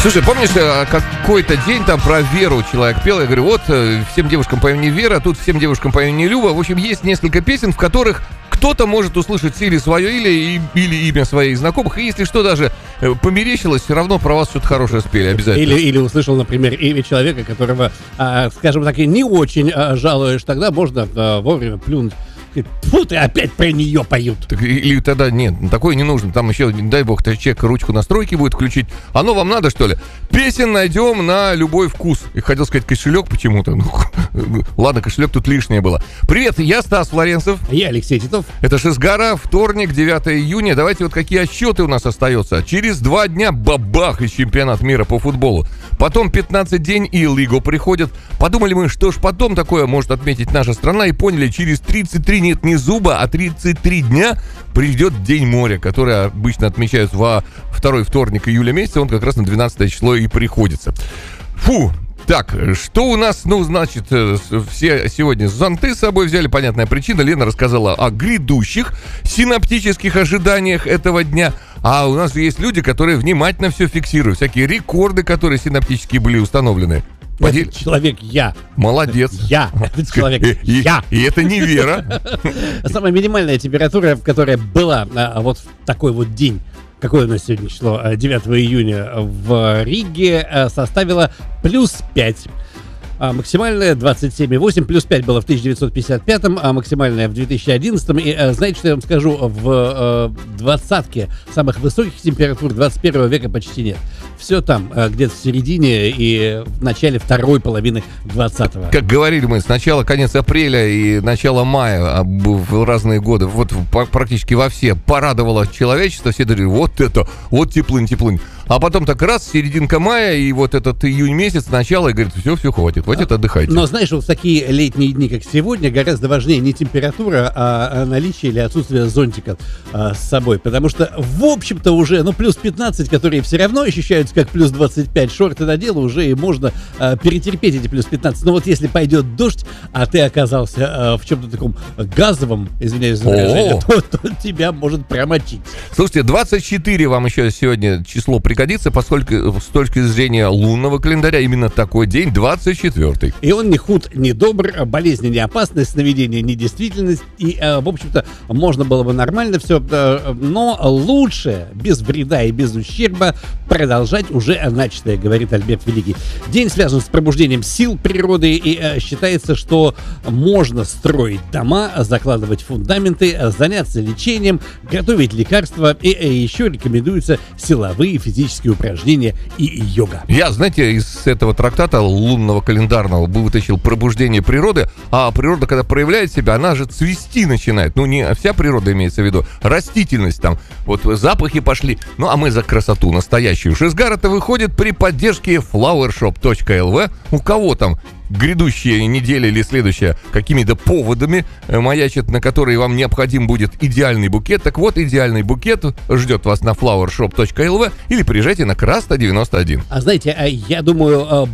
Слушай, помнишь, какой-то день там про Веру человек пел? Я говорю, вот, всем девушкам по имени Вера, тут всем девушкам по имени Люба. В общем, есть несколько песен, в которых кто-то может услышать или свое или имя своих знакомых. И если что, даже померещилось, все равно про вас что-то хорошее спели обязательно. Или услышал, например, имя человека, которого, скажем так, и не очень жалуешь, тогда можно вовремя плюнуть. Фу, ты опять про нее поют. Так, или тогда нет, такое не нужно. Там еще, дай бог, человек ручку настройки будет включить. Оно вам надо, что ли? Песен найдем на любой вкус. И хотел сказать кошелек почему-то. Ну, ладно, кошелек тут лишнее было. Привет, я Стас Флоренцев. Я Алексей Титов. Это Шизгара, вторник, 9 июня. Давайте вот какие отсчеты у нас остаются. Через 2 дня бабах и чемпионат мира по футболу. Потом 15 день и Лиго приходит. Подумали мы, что ж потом такое может отметить наша страна. И поняли, через 33 нет не зуба, а 33 дня придет День моря, который обычно отмечают во второй вторник июля месяца. Он как раз на 12 число и приходится. Фу! Так, что у нас, ну, значит, все сегодня зонты с собой взяли, понятная причина. Лена рассказала о грядущих синоптических ожиданиях этого дня. А у нас есть люди, которые внимательно все фиксируют. Всякие рекорды, которые синоптические были установлены. Этот человек я. Молодец. Этот человек я. И это не Вера. Самая минимальная температура, которая была вот в такой вот день, какое у нас сегодня число, 9 июня в Риге, составила плюс 5. Максимальная 27,8, плюс 5 было в 1955-м, а максимальная в 2011-м. И знаете, что я вам скажу? В двадцатке самых высоких температур 21 века почти нет. Все там, где-то в середине и в начале второй половины 20-го. Как говорили мы, сначала конец апреля и начало мая в разные годы, вот практически во все порадовало человечество, все говорили, вот это, вот теплынь. А потом так раз, серединка мая, и вот этот июнь месяц, начало, и говорит, все, хватит отдыхайте. Но знаешь, вот в такие летние дни, как сегодня, гораздо важнее не температура, а наличие или отсутствие зонтиков с собой. Потому что, в общем-то, уже, плюс 15, которые все равно ощущаются как плюс 25, шорты надела, уже и можно перетерпеть эти плюс 15. Но вот если пойдет дождь, а ты оказался в чем-то таком газовом, извиняюсь за выражение, то тебя может промочить. Слушайте, 24 вам еще сегодня число пригодится, поскольку с точки зрения лунного календаря именно такой день, 24-й. И он не худ, не добр, болезни не опасны, сновидения не действительность. И, в общем-то, можно было бы нормально все, но лучше, без вреда и без ущерба, продолжать уже начатое, говорит Альберт Великий. День связан с пробуждением сил природы, и считается, что можно строить дома, закладывать фундаменты, заняться лечением, готовить лекарства, и еще рекомендуются силовые физические упражнения и йога. Я, знаете, из этого трактата лунного календарного бы вытащил пробуждение природы, а природа, когда проявляет себя, она же цвести начинает. Ну, не вся природа имеется в виду, растительность там, вот запахи пошли. Ну, а мы за красоту настоящую. Шизгар-то выходит при поддержке flowershop.lv. У кого там грядущая неделя или следующая какими-то поводами маячит, на которые вам необходим будет идеальный букет. Так вот, идеальный букет ждет вас на flowershop.lv или приезжайте на Краста 91. А знаете, я думаю,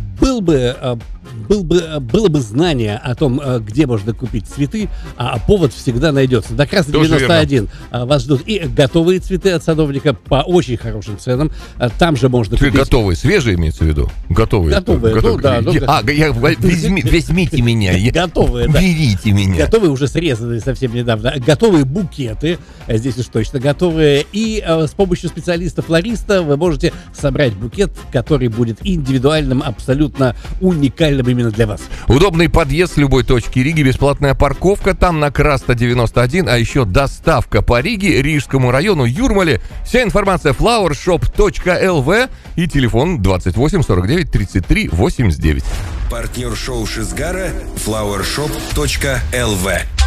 было бы знание о том, где можно купить цветы, а повод всегда найдется. До Красной 91 вас ждут и готовые цветы от садовника по очень хорошим ценам. Там же можно купить... Готовые, свежие имеется в виду? Готовые. Возьмите меня. Готовые, да. Берите меня. Готовые, уже срезанные совсем недавно. Готовые букеты. Здесь уж точно готовые. И с помощью специалиста-флориста вы можете собрать букет, который будет индивидуальным, абсолютно уникальным именно для вас. Удобный подъезд с любой точки Риги, бесплатная парковка там на Краста 91, а еще доставка по Риге, Рижскому району, Юрмале. Вся информация flowershop.lv и телефон 28 49 33 89. Партнер шоу Шизгара flowershop.lv.